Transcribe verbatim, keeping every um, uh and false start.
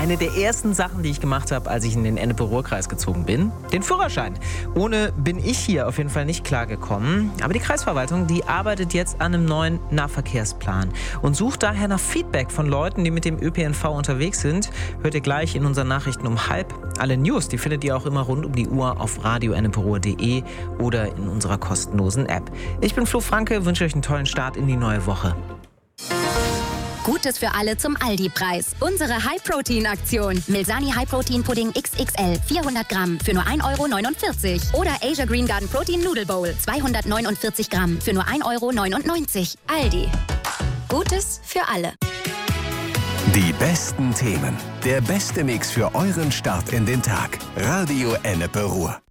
Eine der ersten Sachen, die ich gemacht habe, als ich in den Ennepe-Ruhr-Kreis gezogen bin, den Führerschein. Ohne bin ich hier auf jeden Fall nicht klargekommen. Aber die Kreisverwaltung, die arbeitet jetzt an einem neuen Nahverkehrsplan und sucht daher nach Feedback von Leuten, die mit dem Ö P N V unterwegs sind. Hört ihr gleich in unseren Nachrichten um halb. Alle News, die findet ihr auch immer rund um die Uhr auf radio enneperuhr punkt de oder in unserer kostenlosen App. Ich bin Flo Franke, wünsche euch einen tollen Start in die neue Woche. Gutes für alle zum Aldi-Preis. Unsere High-Protein-Aktion. Milsani High-Protein-Pudding X X L vierhundert Gramm für nur ein Euro neunundvierzig. Oder Asia Green Garden Protein Noodle Bowl zweihundertneunundvierzig Gramm für nur ein Euro neunundneunzig. Aldi. Gutes für alle. Die besten Themen. Der beste Mix für euren Start in den Tag. Radio Ennepe Ruhr.